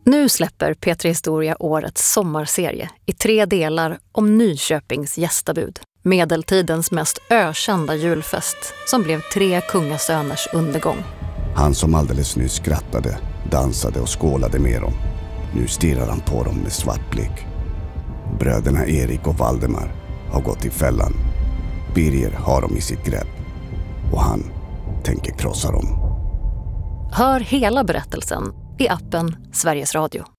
Nu släpper P3 Historia årets sommarserie i 3 delar om Nyköpings gästabud. Medeltidens mest ökända julfest som blev 3 kungasöners undergång. Han som alldeles nyss skrattade, dansade och skålade med dem. Nu stirrar han på dem med svart blick. Bröderna Erik och Valdemar har gått i fällan. Birger har dem i sitt grepp. Och han tänker krossa dem. Hör hela berättelsen i appen Sveriges Radio.